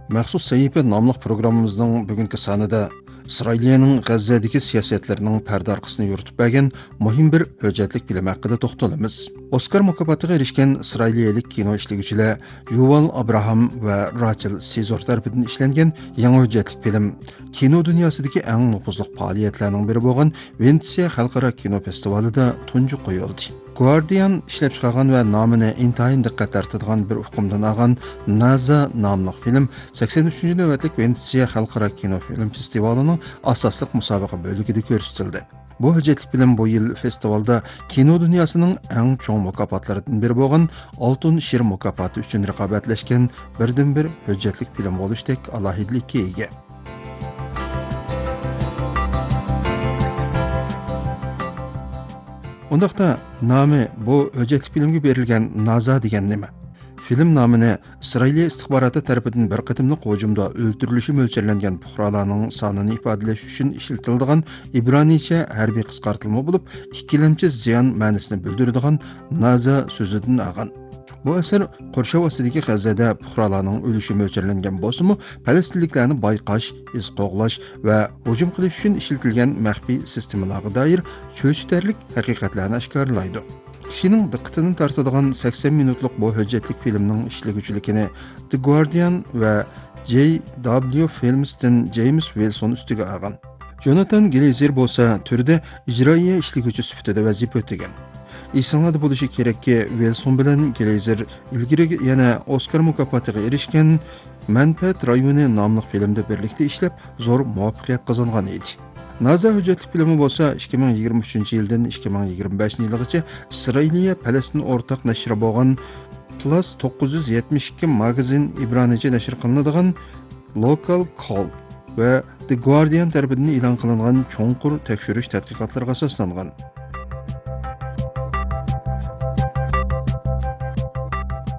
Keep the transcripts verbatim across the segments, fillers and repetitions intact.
Məxsus səhifə namlıq proqramımızın bugünkü sanıda İsrailiyanın G'azzadagi siyosatlarının pərdə arqasını yoritib bergan muhim bir hüccətlik film haqida to'xtalamiz. Oskar mukofotiga erishgan İsrailiyalik kino ishlaguvchilar Yuval Abraham va Rachel Sizor tarafidan ishlangan yangi hüccətlik film kino dunyosidagi eng nufuzli faoliyatlarning biri bo'lgan Venetsiya xalqaro kino festivalida tunji qo'yildi. Guardian ishlab chiqargan va nomini intayin diqqat tortadigan bir uqumdan olgan Naza nomli film sakson uchinchi navbatlik Venetsiya xalqaro kino film festivalining asosli musobaqa bo'ligida ko'rsatildi. Bu hujjatli film bu yil festivalda kino dunyosining eng cho'ng mukofotlaridan biri bo'lgan Oltin Shir mukofoti uchun raqobatlashgan birdan-bir hujjatli film bo'lishdek alohidlikka ega. Undaqda nomi bu hujjatli filmga berilgan Naza degan nima? Film nomini İsrailiya istixboroti tarafidan bir qatimliq hujumda o'ldirilishi mo'ljallangan fuqarolarning sonini ifodalash uchun ishlatiladigan ibroniycha harbiy qisqartirma bo'lib, ikkilamchi ziyon ma'nosini bildiradigan Naza so'zidan olgan. Bu asar Qo'rshav ostidagi G'azzada fuqarolarning o'lishi mo'ljallangan bo'lsa-mu, falastinliklarni bayqash, iz qo'g'lash va hujum qilish uchun ishlatilgan maxfiy sistemalarga doir cho'chitarlik haqiqatlarni oshkorlaydi. Kishining diqqatini tortadigan sakson minutlik bu hujjatli filmning ishlaguvchiligini The Guardian va J W Films'dan James Wilson ustiga olgan. Jonathan Glazer bo'lsa, turda ijroiya ishlaguvchi sifatida vazifa o'tagan. Esinglarda bo'lishi kerakki, Wilson bilan Glazer ilgari yana Oskar mukofotiga erishgan Manfaat rayoni nomli filmda birlikda ishlab, zo'r muvaffaqiyat qozongan edi. Naza hujjatli filmi bo'lsa, ikki ming yigirma uchinchi yildan ikki ming yigirma beshinchi yilgacha Isroiliya Falastin o'rtaq nashri bo'lgan Plus to'qqiz yuz yetmish ikki magazin ibronicha nashr qilinadigan Local Call va The Guardian tarafidan e'lon qilingan cho'nqur tekshirish tadqiqotlariga asoslangan.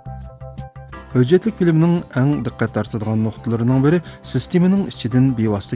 Hujjatli filmning eng diqqat tortadigan nuqtalarining biri sistemaning ichidan bevosita